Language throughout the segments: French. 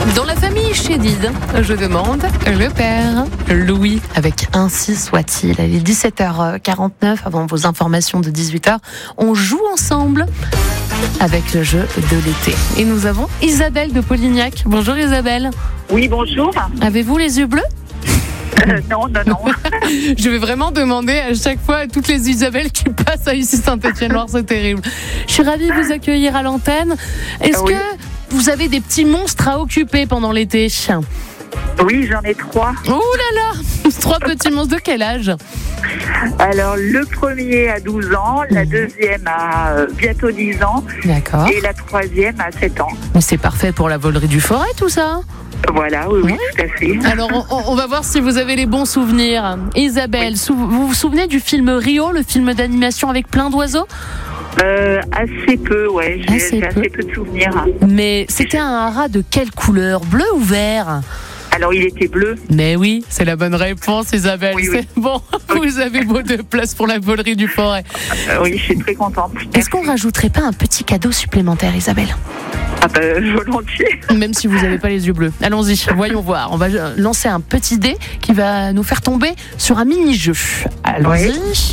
Dans la famille Chédid, je demande le père Louis avec Ainsi soit-il. Il est 17h49, avant vos informations de 18h. On joue ensemble avec le jeu de l'été. Et nous avons Isabelle de Polignac. Bonjour Isabelle. Oui, bonjour. Avez-vous les yeux bleus ? Non. Je vais vraiment demander à chaque fois à toutes les Isabelles qui passent à ici Saint-Étienne-Loire, c'est terrible. Je suis ravie de vous accueillir à l'antenne. Est-ce que vous avez des petits monstres à occuper pendant l'été ? Oui, j'en ai 3. Oh là là, 3 petits monstres de quel âge ? Alors, le premier a 12 ans, la deuxième a bientôt 10 ans. D'accord. Et la troisième a 7 ans. Mais c'est parfait pour la volerie du forêt, tout ça ? Voilà, oui, tout à fait. Alors, on va voir si vous avez les bons souvenirs. Isabelle, vous vous souvenez du film Rio, le film d'animation avec plein d'oiseaux ? Assez peu, ouais. J'ai assez peu de souvenirs. Mais c'était un rat de quelle couleur ? Bleu ou vert ? Alors, il était bleu. Mais oui, c'est la bonne réponse, Isabelle. Oui. C'est bon, vous avez beau de place pour la volerie du forêt. Oui, je suis très contente. Est-ce qu'on rajouterait pas un petit cadeau supplémentaire, Isabelle ? Volontiers. Même si vous n'avez pas les yeux bleus. Allons-y, voyons voir. On va lancer un petit dé qui va nous faire tomber sur un mini-jeu. Allons-y.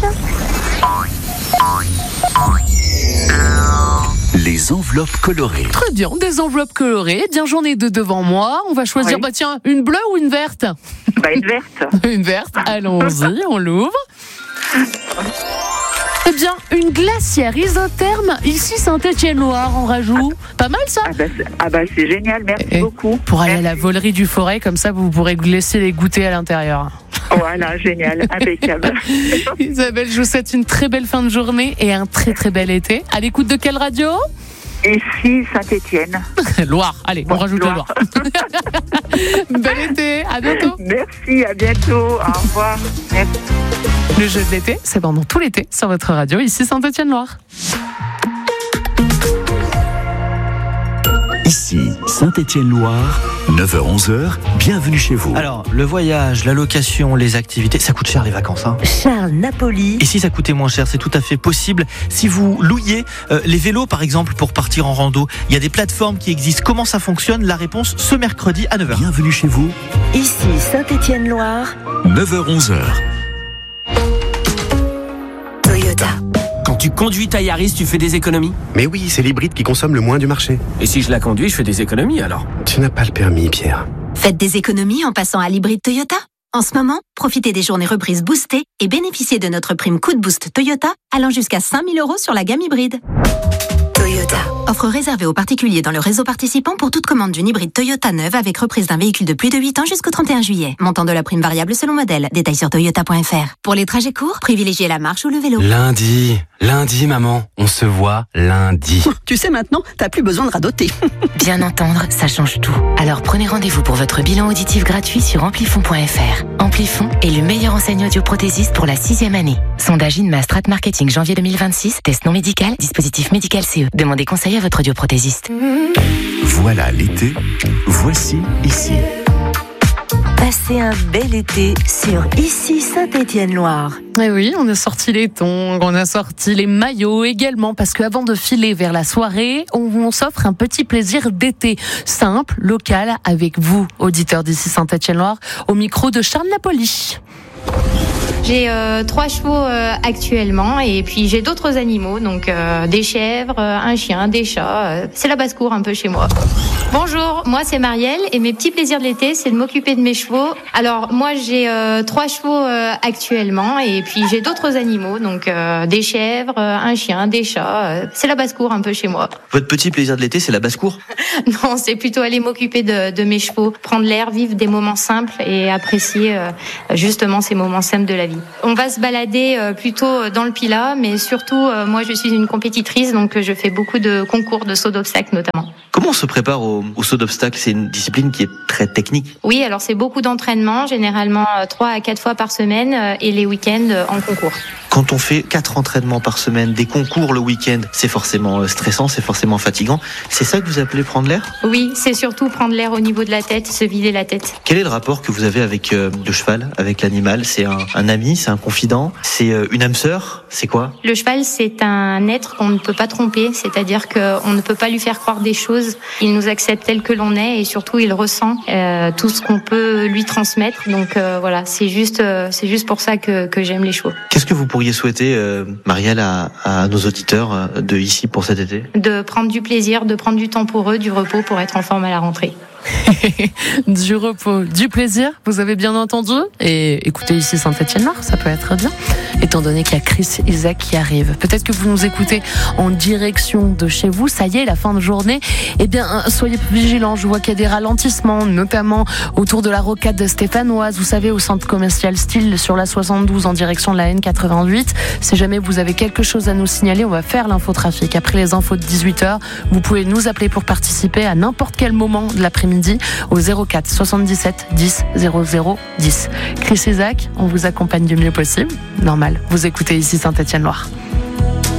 Les enveloppes colorées. Très bien, des enveloppes colorées. Bien, j'en ai 2 devant moi. On va choisir, tiens, une bleue ou une verte ? Une verte. Une verte. Allons-y, on l'ouvre. Eh bien, une glacière isotherme, ici Saint-Étienne-Loire, en rajout. Pas mal ça ? C'est génial, merci beaucoup. Pour aller à la volerie du forêt, comme ça vous pourrez laisser les goûter à l'intérieur. Voilà, génial, impeccable. Isabelle, je vous souhaite une très belle fin de journée et un très très bel été. À l'écoute de quelle radio ? Ici, Saint-Étienne. Loire, allez, on rajoute Loire. Bel été, à bientôt. Merci, à bientôt, au revoir. Merci. Le jeu de l'été, c'est pendant tout l'été sur votre radio, ici Saint-Étienne-Loire. Ici Saint-Étienne-Loire, 9h-11h, bienvenue chez vous. Alors, le voyage, la location, les activités, ça coûte cher les vacances, hein. Charles Napoli. Et si ça coûtait moins cher, c'est tout à fait possible. Si vous louiez les vélos, par exemple, pour partir en rando, il y a des plateformes qui existent. Comment ça fonctionne ? La réponse ce mercredi à 9h. Bienvenue chez vous, Ici Saint-Étienne-Loire. 9h-11h. Toyota. Quand tu conduis ta Yaris, tu fais des économies ? Mais oui, c'est l'hybride qui consomme le moins du marché. Et si je la conduis, je fais des économies alors ? Tu n'as pas le permis, Pierre. Faites des économies en passant à l'hybride Toyota. En ce moment, profitez des journées reprises boostées et bénéficiez de notre prime Coup de Boost Toyota allant jusqu'à 5 000 € sur la gamme hybride. Toyota. Offre réservée aux particuliers dans le réseau participant pour toute commande d'une hybride Toyota neuve avec reprise d'un véhicule de plus de 8 ans jusqu'au 31 juillet. Montant de la prime variable selon modèle. Détails sur toyota.fr. Pour les trajets courts, privilégiez la marche ou le vélo. Lundi, maman, on se voit lundi. Tu sais maintenant, t'as plus besoin de radoter. Bien entendre, ça change tout. Alors prenez rendez-vous pour votre bilan auditif gratuit sur amplifon.fr. Amplifon est le meilleur enseignant audioprothésiste pour la 6e année. Sondage INMA Strat Marketing janvier 2026. Test non médical, dispositif médical CE. Demandez conseil à votre audioprothésiste. Voilà l'été, voici ici. Passez un bel été sur Ici Saint-Étienne-Loire. Et oui, on a sorti les tongs, on a sorti les maillots également, parce qu'avant de filer vers la soirée, on s'offre un petit plaisir d'été, simple, local, avec vous, auditeurs d'ici Saint-Étienne-Loire, au micro de Charles Napoli. J'ai 3 chevaux actuellement et puis j'ai d'autres animaux, donc des chèvres, un chien, des chats. C'est la basse-cour un peu chez moi. Bonjour, moi c'est Marielle et mes petits plaisirs de l'été, c'est de m'occuper de mes chevaux. Alors moi j'ai 3 chevaux actuellement et puis j'ai d'autres animaux, donc des chèvres, un chien, des chats. C'est la basse-cour un peu chez moi. Votre petit plaisir de l'été, c'est la basse-cour ? Non, c'est plutôt aller m'occuper de mes chevaux, prendre l'air, vivre des moments simples et apprécier justement ces moments simples de la vie. On va se balader plutôt dans le Pilat, mais surtout, moi je suis une compétitrice, donc je fais beaucoup de concours de saut d'obstacles notamment. Comment on se prépare au saut d'obstacles ? C'est une discipline qui est très technique. Oui, alors c'est beaucoup d'entraînement, généralement 3 à 4 fois par semaine et les week-ends en concours. Quand on fait 4 entraînements par semaine, des concours le week-end, c'est forcément stressant, c'est forcément fatigant. C'est ça que vous appelez prendre l'air ? Oui, c'est surtout prendre l'air au niveau de la tête, se vider la tête. Quel est le rapport que vous avez avec le cheval, avec l'animal ? C'est un ami ami, c'est un confident, c'est une âme sœur, c'est quoi ? Le cheval, c'est un être qu'on ne peut pas tromper, c'est-à-dire qu'on ne peut pas lui faire croire des choses. Il nous accepte tel que l'on est et surtout il ressent tout ce qu'on peut lui transmettre. Donc voilà, c'est juste pour ça que j'aime les chevaux. Qu'est-ce que vous pourriez souhaiter, Marielle, à nos auditeurs de ici pour cet été ? De prendre du plaisir, de prendre du temps pour eux, du repos pour être en forme à la rentrée. Du repos, du plaisir, vous avez bien entendu. Et écoutez ici Saint-Étienne-Noir, ça peut être bien, étant donné qu'il y a Chris Isaak qui arrive. Peut-être que vous nous écoutez en direction de chez vous, ça y est, la fin de journée. Eh bien, soyez vigilants, je vois qu'il y a des ralentissements, notamment autour de la rocade stéphanoise, vous savez, au centre commercial Style sur la 72 en direction de la N88. Si jamais vous avez quelque chose à nous signaler, on va faire l'infotrafic. Après les infos de 18h, vous pouvez nous appeler pour participer à n'importe quel moment de l'après-midi au 04 77 10 00 10. Chris Isaak, on vous accompagne du mieux possible. Normal, vous écoutez ici Saint-Étienne-Loire.